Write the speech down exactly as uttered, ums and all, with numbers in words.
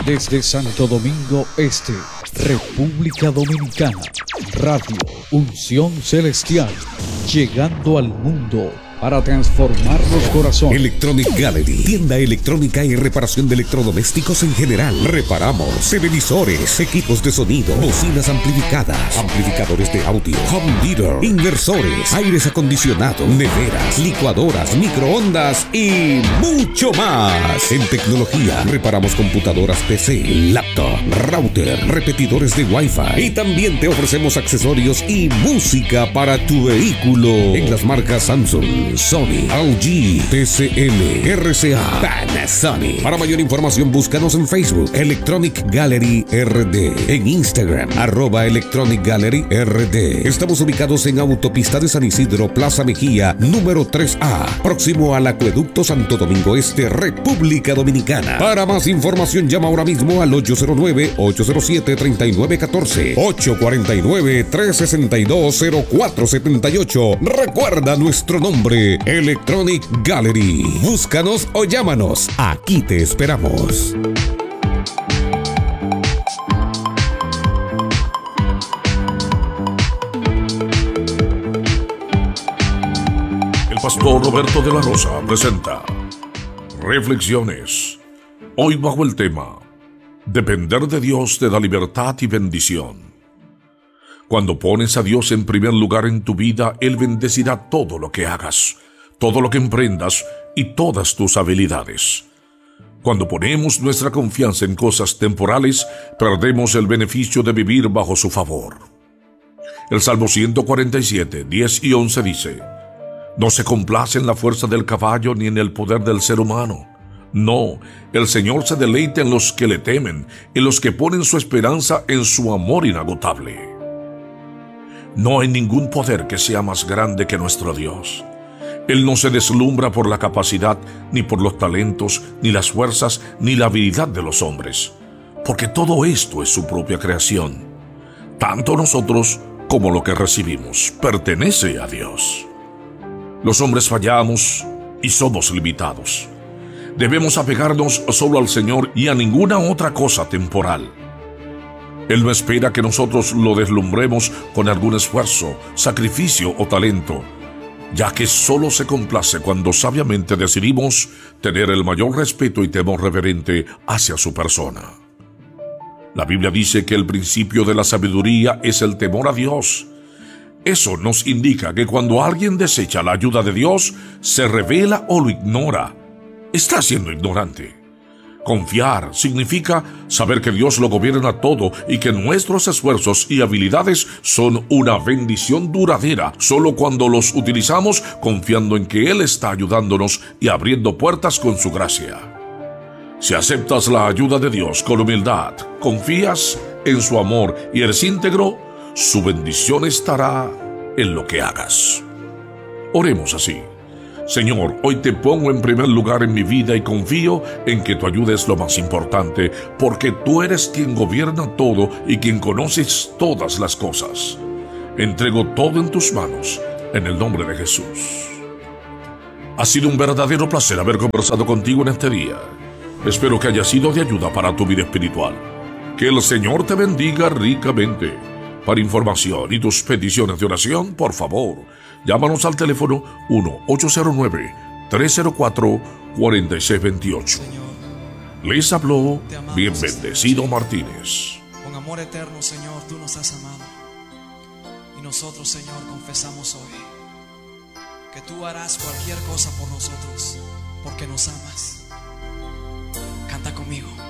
Desde Santo Domingo Este, República Dominicana, Radio Unción Celestial, llegando al mundo para transformar los corazones. Electronic Gallery, tienda electrónica y reparación de electrodomésticos en general. Reparamos televisores, equipos de sonido, bocinas amplificadas, amplificadores de audio, home theater, inversores, aires acondicionados, neveras, licuadoras, microondas y mucho más. En tecnología, reparamos computadoras P C, laptop, router, repetidores de Wi-Fi y también te ofrecemos accesorios y música para tu vehículo en las marcas Samsung, Sony, L G, T C L, R C A, Panasonic. Para mayor información búscanos en Facebook Electronic Gallery R D, en Instagram arroba Electronic Gallery R D. Estamos ubicados en Autopista de San Isidro, Plaza Mejía, número tres A, próximo al Acueducto Santo Domingo Este, República Dominicana. Para más información llama ahora mismo al ocho cero nueve, ocho cero siete, tres nueve uno cuatro, ocho cuatro nueve, tres seis dos, cero cuatro siete ocho. Recuerda nuestro nombre, Electronic Gallery. Búscanos o llámanos. Aquí te esperamos. El pastor Roberto de la Rosa presenta Reflexiones. Hoy bajo el tema Depender de Dios te da libertad y bendición. Cuando pones a Dios en primer lugar en tu vida, Él bendecirá todo lo que hagas, todo lo que emprendas y todas tus habilidades. Cuando ponemos nuestra confianza en cosas temporales, perdemos el beneficio de vivir bajo su favor. El Salmo ciento cuarenta y siete, diez y once dice: No se complace en la fuerza del caballo ni en el poder del ser humano. No, el Señor se deleita en los que le temen, en los que ponen su esperanza en su amor inagotable. No hay ningún poder que sea más grande que nuestro Dios. Él no se deslumbra por la capacidad, ni por los talentos, ni las fuerzas, ni la habilidad de los hombres, porque todo esto es su propia creación. Tanto nosotros como lo que recibimos pertenece a Dios. Los hombres fallamos y somos limitados. Debemos apegarnos solo al Señor y a ninguna otra cosa temporal. Él no espera que nosotros lo deslumbremos con algún esfuerzo, sacrificio o talento, ya que solo se complace cuando sabiamente decidimos tener el mayor respeto y temor reverente hacia su persona. La Biblia dice que el principio de la sabiduría es el temor a Dios. Eso nos indica que cuando alguien desecha la ayuda de Dios, se revela o lo ignora, está siendo ignorante. Confiar significa saber que Dios lo gobierna todo y que nuestros esfuerzos y habilidades son una bendición duradera solo cuando los utilizamos confiando en que Él está ayudándonos y abriendo puertas con su gracia. Si aceptas la ayuda de Dios con humildad, confías en su amor y eres íntegro, su bendición estará en lo que hagas. Oremos así. Señor, hoy te pongo en primer lugar en mi vida y confío en que tu ayuda es lo más importante, porque tú eres quien gobierna todo y quien conoces todas las cosas. Entrego todo en tus manos, en el nombre de Jesús. Ha sido un verdadero placer haber conversado contigo en este día. Espero que haya sido de ayuda para tu vida espiritual. Que el Señor te bendiga ricamente. Para información y tus peticiones de oración, por favor, llámanos al teléfono uno ocho cero nueve, tres cero cuatro, cuatro seis dos ocho. Les habló bien bendecido Martínez. Con amor eterno, Señor, tú nos has amado. Y nosotros, Señor, confesamos hoy que tú harás cualquier cosa por nosotros, porque nos amas. Canta conmigo.